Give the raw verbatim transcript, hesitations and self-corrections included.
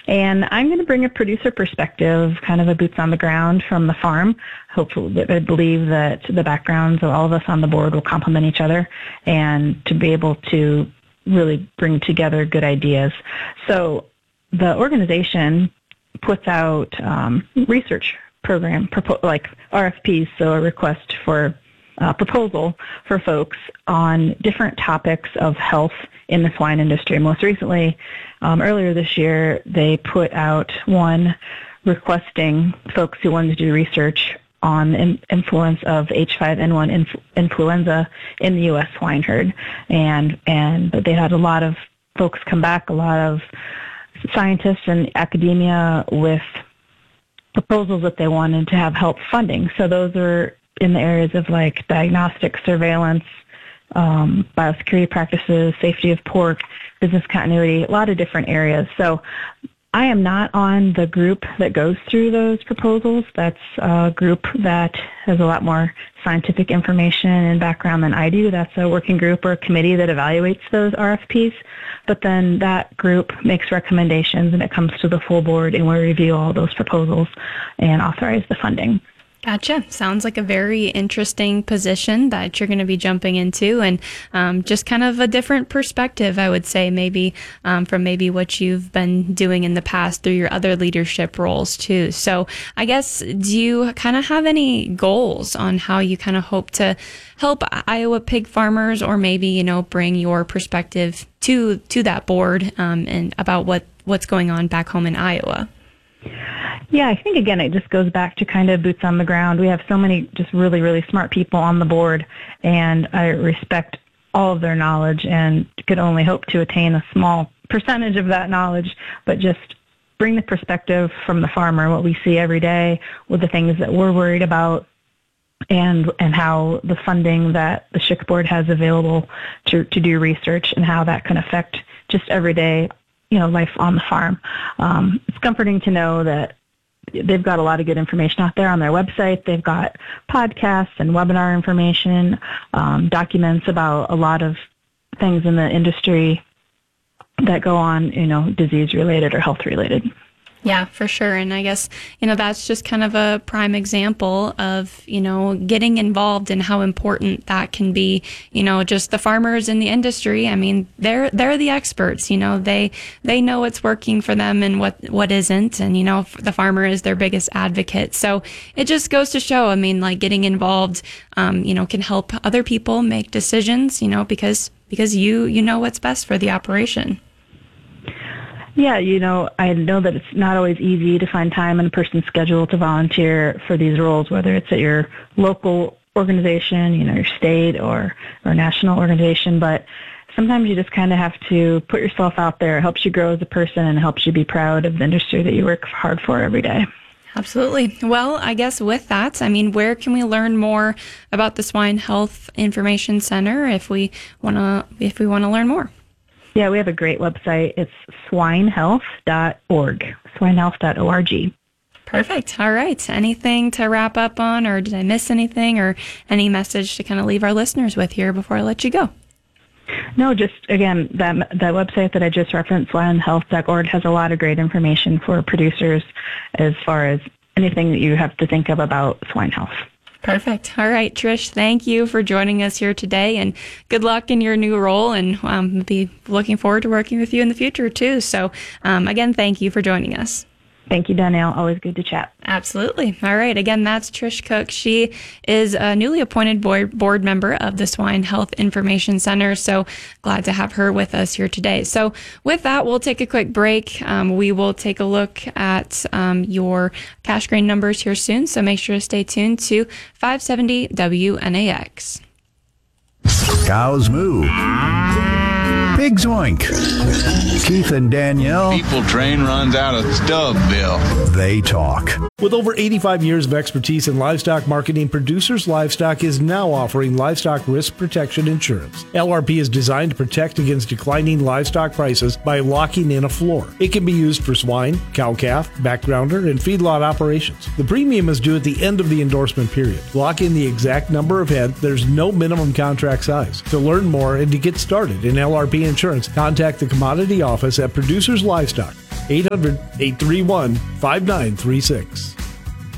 And I'm going to bring a producer perspective, kind of a boots on the ground from the farm. Hopefully, I believe that the backgrounds of all of us on the board will complement each other and to be able to really bring together good ideas. So the organization puts out um, research program, propo- like R F Ps, so a request for uh, proposal for folks on different topics of health in the swine industry. Most recently, um, earlier this year, they put out one requesting folks who wanted to do research on the in- influence of H five N one inf- influenza in the U S swine herd. And, and they had a lot of folks come back, a lot of scientists and academia with proposals that they wanted to have help funding. So those are in the areas of like diagnostic surveillance, um, biosecurity practices, safety of pork, business continuity, a lot of different areas. So I am not on the group that goes through those proposals. That's a group that has a lot more scientific information and background than I do. That's a working group or a committee that evaluates those R F Ps. But then that group makes recommendations and it comes to the full board and we review all those proposals and authorize the funding. Gotcha. Sounds like a very interesting position that you're going to be jumping into, and um, just kind of a different perspective, I would say, maybe um, from maybe what you've been doing in the past through your other leadership roles too. So I guess, do you kind of have any goals on how you kind of hope to help Iowa pig farmers, or maybe, you know, bring your perspective to to that board um, and about what, what's going on back home in Iowa? Yeah, I think, again, it just goes back to kind of boots on the ground. We have so many just really, really smart people on the board, and I respect all of their knowledge and could only hope to attain a small percentage of that knowledge, but just bring the perspective from the farmer, what we see every day with the things that we're worried about, and and how the funding that the S H C board has available to, to do research and how that can affect just everyday, you know, life on the farm. Um, it's comforting to know that they've got a lot of good information out there on their website. They've got podcasts and webinar information, um, documents about a lot of things in the industry that go on, you know, disease-related or health-related. Yeah, for sure. And I guess, you know, that's just kind of a prime example of, you know, getting involved and how important that can be. You know, just the farmers in the industry. I mean, they're, they're the experts, you know, they, they know what's working for them and what, what isn't. And, you know, the farmer is their biggest advocate. So it just goes to show, I mean, like getting involved, um, you know, can help other people make decisions, you know, because, because you, you know what's best for the operation. Yeah, you know, I know that it's not always easy to find time in a person's schedule to volunteer for these roles, whether it's at your local organization, you know, your state or, or national organization, but sometimes you just kind of have to put yourself out there. It helps you grow as a person and helps you be proud of the industry that you work hard for every day. Absolutely. Well, I guess with that, I mean, where can we learn more about the Swine Health Information Center if we want to if we want to learn more? Yeah, we have a great website. It's swine health dot org, swine health dot org. Perfect. All right. Anything to wrap up on, or did I miss anything, or any message to kind of leave our listeners with here before I let you go? No, just, again, that that website that I just referenced, swine health dot org, has a lot of great information for producers as far as anything that you have to think of about swine health. Perfect. All right, Trish, thank you for joining us here today, and good luck in your new role, and um, be looking forward to working with you in the future, too. So, um, again, thank you for joining us. Thank you, Danielle. Always good to chat. Absolutely. All right. Again, that's Trish Cook. She is a newly appointed board, board member of the Swine Health Information Center. So glad to have her with us here today. So with that, we'll take a quick break. Um, we will take a look at um, your cash grain numbers here soon. So make sure to stay tuned to five seventy W N A X. Cows moo. Pigs oink. Keith and Danielle. People train runs out of Stubville. They talk. With over eighty-five years of expertise in livestock marketing, Producers Livestock is now offering livestock risk protection insurance. L R P is designed to protect against declining livestock prices by locking in a floor. It can be used for swine, cow-calf, backgrounder, and feedlot operations. The premium is due at the end of the endorsement period. Lock in the exact number of head. There's no minimum contract size. To learn more and to get started in L R P insurance, contact the Commodity Office at Producers Livestock. eight hundred, eight three one, five nine three six.